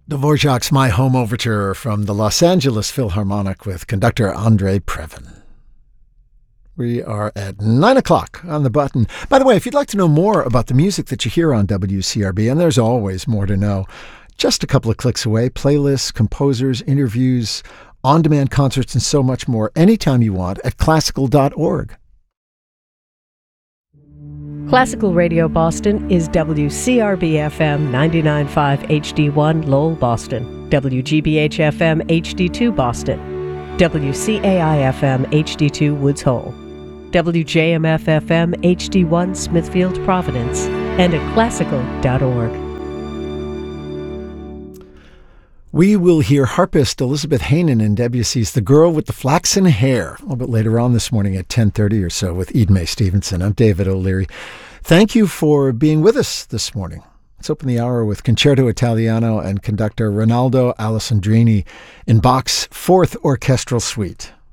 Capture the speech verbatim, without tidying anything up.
Dvorak's My Home Overture from the Los Angeles Philharmonic with conductor Andrei Previn. We are at nine o'clock on the button. By the way, if you'd like to know more about the music that you hear on W C R B, and there's always more to know, just a couple of clicks away, playlists, composers, interviews, on-demand concerts, and so much more anytime you want at classical dot org. Classical Radio Boston is W C R B F M ninety-nine point five H D one Lowell, Boston, W G B H F M H D two Boston, W C A I F M H D two Woods Hole, W J M F F M H D one Smithfield, Providence, and at classical dot org. We will hear harpist Elizabeth Haynen in Debussy's The Girl with the Flaxen Hair a little bit later on this morning at ten thirty or so with Idmay Stevenson. I'm David O'Leary. Thank you for being with us this morning. Let's open the hour with Concerto Italiano and conductor Ronaldo Alessandrini in Bach's Fourth Orchestral Suite.